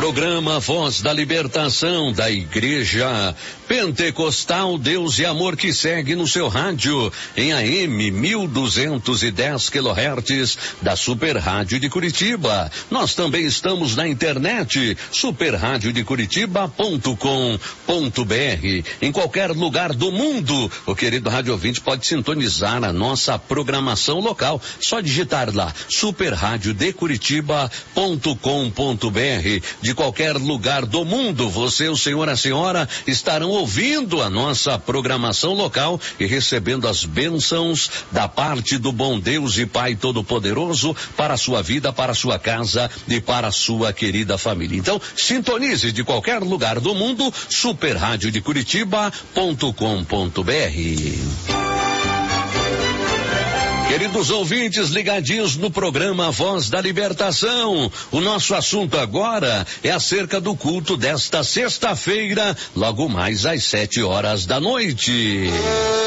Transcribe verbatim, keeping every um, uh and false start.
Programa Voz da Libertação da Igreja Pentecostal Deus e Amor, que segue no seu rádio em A M mil duzentos e dez quilohertz da Super Rádio de Curitiba. Nós também estamos na internet super rádio de curitiba ponto com ponto br. Em qualquer lugar do mundo, o querido rádio ouvinte pode sintonizar a nossa programação local. Só digitar lá super rádio de curitiba ponto com ponto br. De qualquer lugar do mundo, você, o senhor, a senhora estarão ouvindo a nossa programação local e recebendo as bênçãos da parte do bom Deus e Pai Todo-Poderoso para a sua vida, para a sua casa e para a sua querida família. Então, sintonize de qualquer lugar do mundo, super rádio de curitiba ponto com ponto br. Queridos ouvintes ligadinhos no programa Voz da Libertação, o nosso assunto agora é acerca do culto desta sexta-feira, logo mais às sete horas da noite.